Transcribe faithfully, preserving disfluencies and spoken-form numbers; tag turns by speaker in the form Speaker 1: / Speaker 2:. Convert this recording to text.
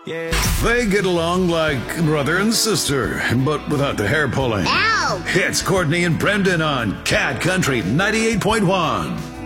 Speaker 1: Yeah.
Speaker 2: They get along like brother and sister, but without the hair pulling.
Speaker 3: Ow!
Speaker 2: It's Courtney and Brendan on Cat Country ninety-eight point one.